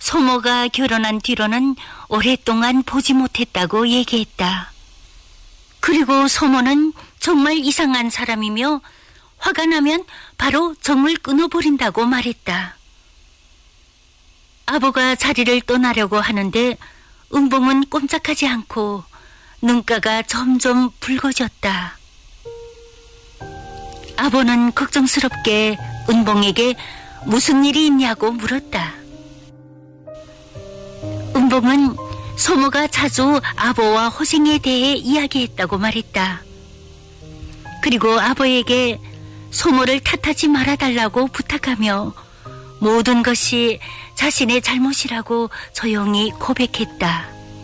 소모가 결혼한 뒤로는 오랫동안 보지 못했다고 얘기했다. 그리고 소모는 정말 이상한 사람이며 화가 나면 바로 정을 끊어버린다고 말했다. 아버가 자리를 떠나려고 하는데 은봉은 꼼짝하지 않고 눈가가 점점 붉어졌다. 아버는 걱정스럽게 은봉에게 무슨 일이 있냐고 물었다. 은봉은 소모가 자주 아버와 호생에 대해 이야기했다고 말했다. 그리고 아버에게 소모를 탓하지 말아달라고 부탁하며 모든 것이 자신의 잘못이라고 조용히 고백했다.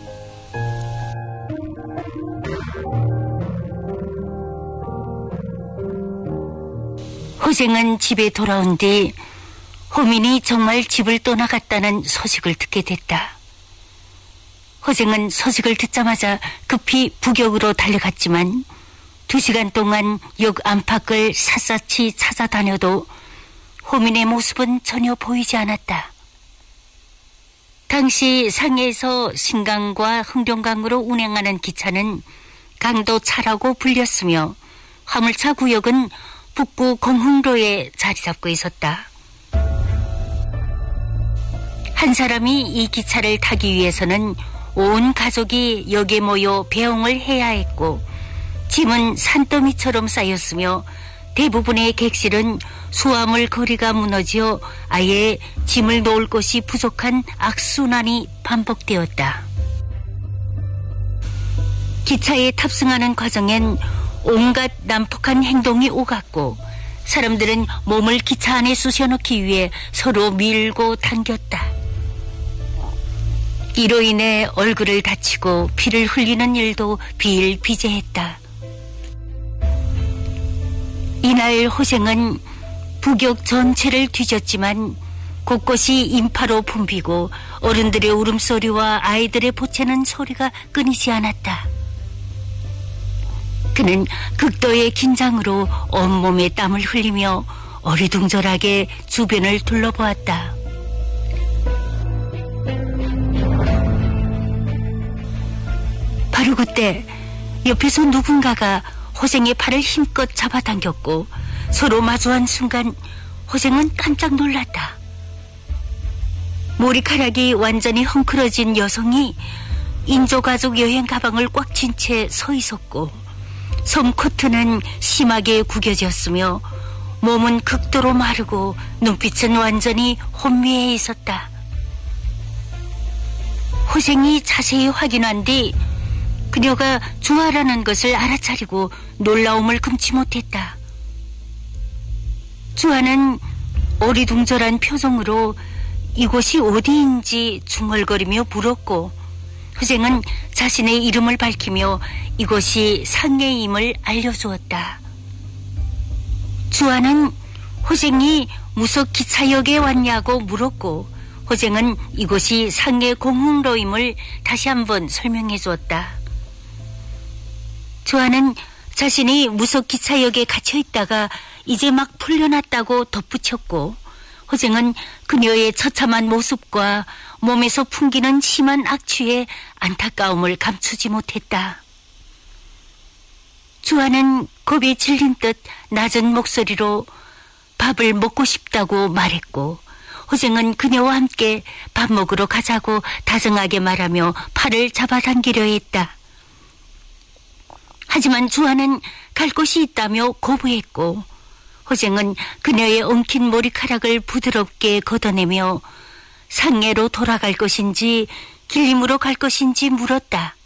호생은 집에 돌아온 뒤 호민이 정말 집을 떠나갔다는 소식을 듣게 됐다. 호생은 소식을 듣자마자 급히 부경으로 달려갔지만 2시간 동안 역 안팎을 샅샅이 찾아다녀도 호민의 모습은 전혀 보이지 않았다. 당시 상해에서 신강과 흥룡강으로 운행하는 기차는 강도차라고 불렸으며 화물차 구역은 북구 공흥로에 자리 잡고 있었다. 한 사람이 이 기차를 타기 위해서는 온 가족이 역에 모여 배웅을 해야 했고 짐은 산더미처럼 쌓였으며 대부분의 객실은 수화물 거리가 무너져 아예 짐을 놓을 곳이 부족한 악순환이 반복되었다. 기차에 탑승하는 과정엔 온갖 난폭한 행동이 오갔고 사람들은 몸을 기차 안에 쑤셔넣기 위해 서로 밀고 당겼다. 이로 인해 얼굴을 다치고 피를 흘리는 일도 비일비재했다. 이날 호생은 부경 전체를 뒤졌지만 곳곳이 인파로 붐비고 어른들의 울음소리와 아이들의 보채는 소리가 끊이지 않았다. 그는 극도의 긴장으로 온몸에 땀을 흘리며 어리둥절하게 주변을 둘러보았다. 바로 그때 옆에서 누군가가 호생의 팔을 힘껏 잡아당겼고 서로 마주한 순간 호생은 깜짝 놀랐다. 머리카락이 완전히 헝클어진 여성이 인조가족 여행 가방을 꽉 쥔 채 서 있었고 솜코트는 심하게 구겨졌으며 몸은 극도로 마르고 눈빛은 완전히 혼미해 있었다. 호생이 자세히 확인한 뒤 그녀가 주아라는 것을 알아차리고 놀라움을 금치 못했다. 주아는 어리둥절한 표정으로 이곳이 어디인지 중얼거리며 물었고 호생은 자신의 이름을 밝히며 이곳이 상해임을 알려주었다. 주아는 호생이 무속 기차역에 왔냐고 물었고 호생은 이곳이 상해 공흥로임을 다시 한번 설명해 주었다. 주아는 자신이 무속 기차역에 갇혀 있다가 이제 막 풀려났다고 덧붙였고 호생은 그녀의 처참한 모습과 몸에서 풍기는 심한 악취에 안타까움을 감추지 못했다. 주아는 겁에 질린 듯 낮은 목소리로 밥을 먹고 싶다고 말했고 호생은 그녀와 함께 밥 먹으러 가자고 다정하게 말하며 팔을 잡아당기려 했다. 하지만 주아는 갈 곳이 있다며 거부했고 호생은 그녀의 엉킨 머리카락을 부드럽게 걷어내며 상해로 돌아갈 것인지 길림으로 갈 것인지 물었다.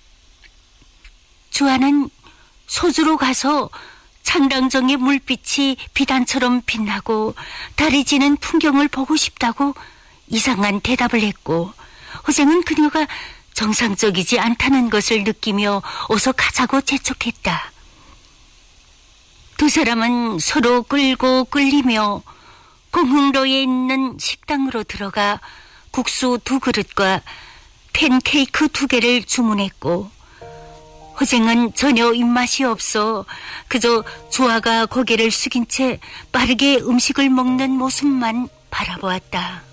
주아는 소주로 가서 창랑정의 물빛이 비단처럼 빛나고 달이 지는 풍경을 보고 싶다고 이상한 대답을 했고 호생은 그녀가 정상적이지 않다는 것을 느끼며 어서 가자고 재촉했다. 두 사람은 서로 끌고 끌리며 공흥로에 있는 식당으로 들어가 국수 2그릇과 팬케이크 2개를 주문했고 호생은 전혀 입맛이 없어 그저 주아가 고개를 숙인 채 빠르게 음식을 먹는 모습만 바라보았다.